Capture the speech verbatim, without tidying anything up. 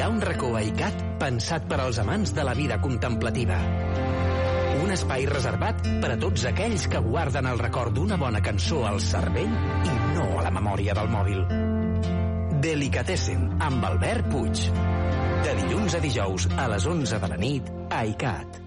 ha un racó a ICAT pensat per als amants de la vida contemplativa. Un espai reservat per a tots aquells que guarden el record d'una bona cançó al cervell i no a la memòria del mòbil. Delicatessen, amb Albert Puig. De dilluns a dijous a les onze de la nit a ICAT.